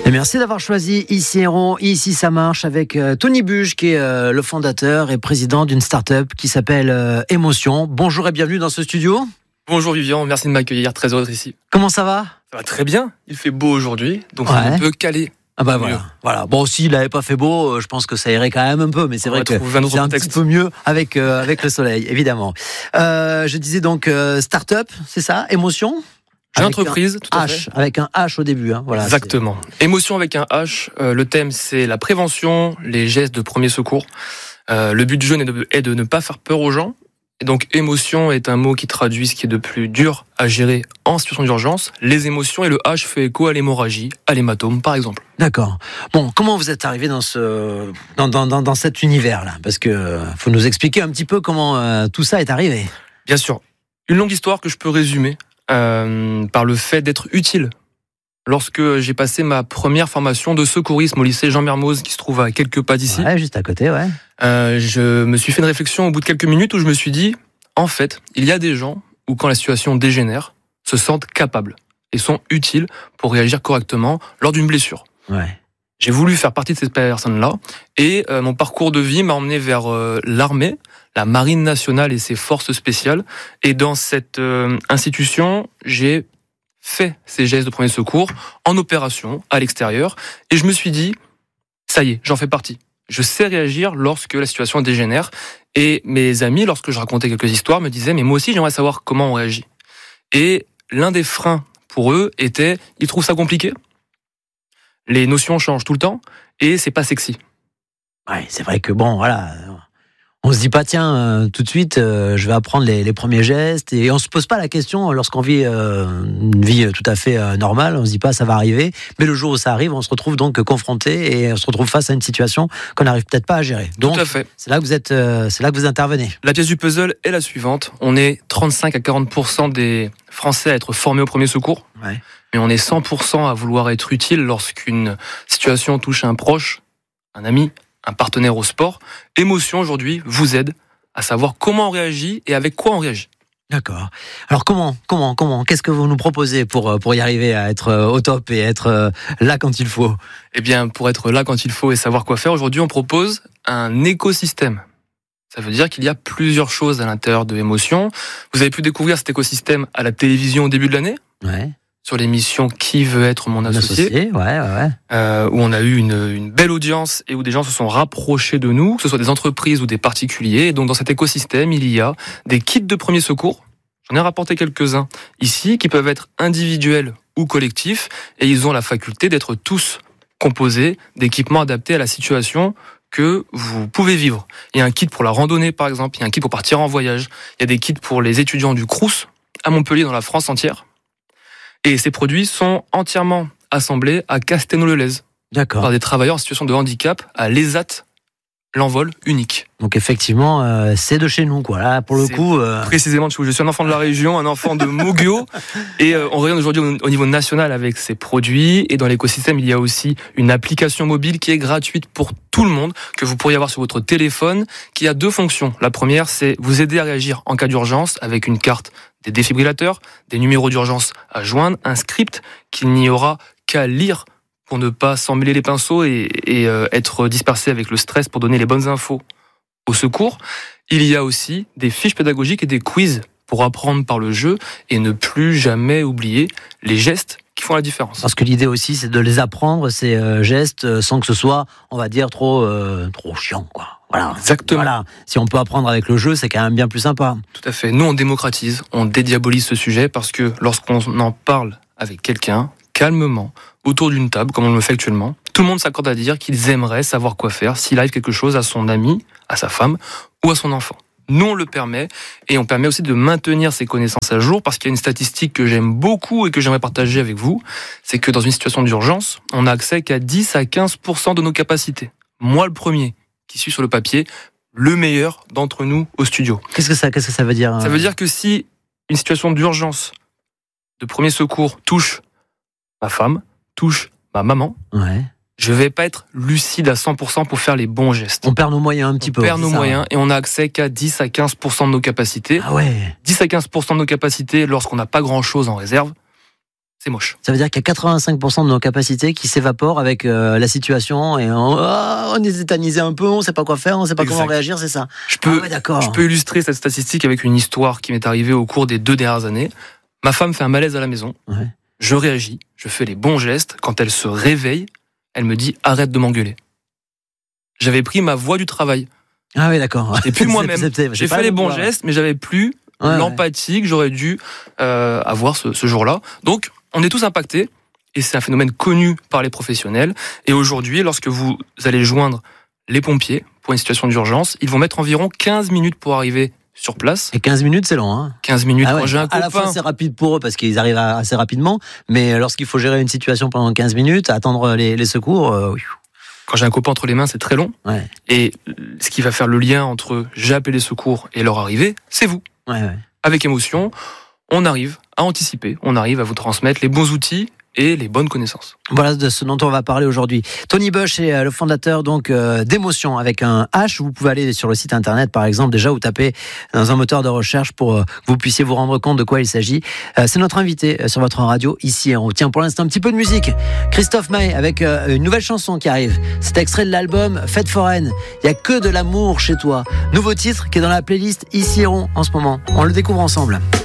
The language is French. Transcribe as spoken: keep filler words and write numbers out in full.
Et merci d'avoir choisi Ici Héron, Ici ça marche avec euh, Tony Buge qui est euh, le fondateur et président d'une start-up qui s'appelle euh, Émotion. Bonjour et bienvenue dans ce studio. Bonjour Vivian, merci de m'accueillir, très heureux d'être ici. Comment ça va ? Ça va très bien, il fait beau aujourd'hui, donc Ouais. on peut caler. Ah bah voilà, voilà. Bon, s'il n'avait pas fait beau, euh, je pense que ça irait quand même un peu, mais c'est On vrai va que trouver un autre c'est un contexte. petit peu mieux avec, euh, avec le soleil, évidemment. Euh, je disais donc euh, start-up, c'est ça ? Émotion ? J'ai Avec entreprise, un tout à H, fait. avec un H au début. Hein, voilà, Exactement. Émotion avec un H, euh, le thème c'est la prévention, les gestes de premier secours. Euh, le but du jeu est de, est de ne pas faire peur aux gens. Et donc émotion est un mot qui traduit ce qui est de plus dur à gérer en situation d'urgence, les émotions, et le H fait écho à l'hémorragie, à l'hématome par exemple. D'accord. Bon, comment vous êtes arrivé dans ce dans dans dans, dans cet univers-là ? Parce que euh, faut nous expliquer un petit peu comment euh, tout ça est arrivé. Bien sûr, une longue histoire que je peux résumer euh, par le fait d'être utile. Lorsque j'ai passé ma première formation de secourisme au lycée Jean Mermoz, qui se trouve à quelques pas d'ici, Ouais, juste à côté, ouais. euh, je me suis fait une réflexion au bout de quelques minutes où je me suis dit, en fait, il y a des gens où quand la situation dégénère, se sentent capables et sont utiles pour réagir correctement lors d'une blessure. Ouais. J'ai voulu faire partie de ces personnes-là et euh, mon parcours de vie m'a emmené vers euh, l'armée, la marine nationale et ses forces spéciales. Et dans cette euh, institution, j'ai fait ces gestes de premier secours en opération à l'extérieur et je me suis dit, ça y est, j'en fais partie. Je sais réagir lorsque la situation dégénère. Et mes amis, lorsque je racontais quelques histoires, me disaient, mais moi aussi j'aimerais savoir comment on réagit. Et l'un des freins pour eux était, ils trouvent ça compliqué. Les notions changent tout le temps et c'est pas sexy. Ouais, c'est vrai que bon, voilà. On se dit pas, tiens, euh, tout de suite, euh, je vais apprendre les, les premiers gestes. Et on se pose pas la question lorsqu'on vit euh, une vie tout à fait euh, normale. On se dit pas, ça va arriver. Mais le jour où ça arrive, on se retrouve donc confronté et on se retrouve face à une situation qu'on n'arrive peut-être pas à gérer. Donc, Tout à fait. c'est là que vous êtes, euh, c'est là que vous intervenez. La pièce du puzzle est la suivante. On est trente-cinq à quarante pour cent des Français à être formés au premier secours. Ouais. Mais on est cent pour cent à vouloir être utile lorsqu'une situation touche un proche, un ami, un partenaire au sport. Émotion, aujourd'hui, vous aide à savoir comment on réagit et avec quoi on réagit. D'accord. Alors comment, comment, comment, qu'est-ce que vous nous proposez pour pour y arriver à être au top et être là quand il faut ? Eh bien, pour être là quand il faut et savoir quoi faire, aujourd'hui, on propose un écosystème. Ça veut dire qu'il y a plusieurs choses à l'intérieur de Émotion. Vous avez pu découvrir cet écosystème à la télévision au début de l'année, Ouais. sur l'émission Qui veut être mon Un associé, associé, ouais, ouais, ouais. euh, où on a eu une, une belle audience et où des gens se sont rapprochés de nous, que ce soit des entreprises ou des particuliers. Et donc dans cet écosystème, il y a des kits de premier secours. J'en ai rapporté quelques-uns ici, qui peuvent être individuels ou collectifs, et ils ont la faculté d'être tous composés d'équipements adaptés à la situation que vous pouvez vivre. Il y a un kit pour la randonnée, par exemple, il y a un kit pour partir en voyage, il y a des kits pour les étudiants du Crous à Montpellier, dans la France entière. Et ces produits sont entièrement assemblés à Castelnau-le-Lez D'accord. par des travailleurs en situation de handicap à l'E S A T, l'envol unique. Donc effectivement, euh, c'est de chez nous, quoi. Là, pour le C'est coup, euh, Précisément, je suis un enfant de la région, un enfant de Moguio, et euh, on regarde aujourd'hui au, au niveau national avec ces produits. Et dans l'écosystème, il y a aussi une application mobile qui est gratuite pour tout le monde, que vous pourriez avoir sur votre téléphone, qui a deux fonctions. La première, c'est vous aider à réagir en cas d'urgence avec une carte des défibrillateurs, des numéros d'urgence à joindre, un script qu'il n'y aura qu'à lire pour ne pas s'emmêler les pinceaux et, et euh, être dispersé avec le stress pour donner les bonnes infos au secours. Il y a aussi des fiches pédagogiques et des quiz pour apprendre par le jeu et ne plus jamais oublier les gestes qui font la différence. parce que l'idée aussi, c'est de les apprendre, ces euh, gestes, euh, sans que ce soit, on va dire, trop, euh, trop chiant, quoi. Voilà. Exactement. Voilà. Si on peut apprendre avec le jeu, c'est quand même bien plus sympa. Tout à fait. Nous, on démocratise, on dédiabolise ce sujet parce que lorsqu'on en parle avec quelqu'un, calmement, autour d'une table, comme on le fait actuellement, tout le monde s'accorde à dire qu'ils aimeraient savoir quoi faire s'il arrive quelque chose à son ami, à sa femme ou à son enfant. Nous, on le permet, et on permet aussi de maintenir ces connaissances à jour, parce qu'il y a une statistique que j'aime beaucoup et que j'aimerais partager avec vous, c'est que dans une situation d'urgence, on n'a accès qu'à dix à quinze pour cent de nos capacités. Moi, le premier, qui suis sur le papier, le meilleur d'entre nous au studio. Qu'est-ce que ça, qu'est-ce que ça veut dire ? Ça veut dire que si une situation d'urgence, de premier secours, touche ma femme, touche ma maman, Ouais. je vais pas être lucide à cent pour cent pour faire les bons gestes. On perd nos moyens un petit on peu. perd c'est nos ça, moyens et on n'a accès qu'à dix à quinze pour cent de nos capacités. Ah ouais. dix à quinze pour cent de nos capacités lorsqu'on n'a pas grand-chose en réserve. c'est moche. Ça veut dire qu'il y a quatre-vingt-cinq pour cent de nos capacités qui s'évaporent avec euh, la situation et on, oh, on est tétanisé un peu, on ne sait pas quoi faire, on ne sait pas exact. Comment réagir, c'est ça. Je peux, ah ouais, d'accord. je peux illustrer cette statistique avec une histoire qui m'est arrivée au cours des deux dernières années. Ma femme fait un malaise à la maison. Ouais. Je réagis, je fais les bons gestes. Quand elle se réveille, elle me dit « arrête de m'engueuler ». J'avais pris ma voie du travail. Ah oui, d'accord. J'étais plus moi-même. C'est, c'est, c'est, J'ai fait les bons gestes, mais j'avais plus ouais, l'empathie ouais. que j'aurais dû euh, avoir ce, ce jour-là. Donc, on est tous impactés, et c'est un phénomène connu par les professionnels. Et aujourd'hui, lorsque vous allez joindre les pompiers pour une situation d'urgence, ils vont mettre environ quinze minutes pour arriver sur place. Et quinze minutes, c'est long, hein. quinze minutes, ah ouais, quand j'ai un copain. À la fois, c'est rapide pour eux parce qu'ils arrivent assez rapidement, mais lorsqu'il faut gérer une situation pendant quinze minutes, attendre les, les secours, euh, oui. Quand j'ai un copain entre les mains, c'est très long. Ouais. Et ce qui va faire le lien entre j'ai appelé les secours et leur arrivée, c'est vous. Ouais, ouais. Avec émotion, on arrive à anticiper, on arrive à vous transmettre les bons outils et les bonnes connaissances. Voilà de ce dont on va parler aujourd'hui. Tony Bush est le fondateur donc euh, d'Émotion avec un H. Vous pouvez aller sur le site internet par exemple déjà ou taper dans un moteur de recherche pour euh, que vous puissiez vous rendre compte de quoi il s'agit. Euh, c'est notre invité euh, sur votre radio ici. On tient pour l'instant un petit peu de musique. Christophe Maé avec euh, une nouvelle chanson qui arrive. C'est extrait de l'album Fête foraine. Il y a que de l'amour chez toi. Nouveau titre qui est dans la playlist Ici Héron en ce moment. On le découvre ensemble.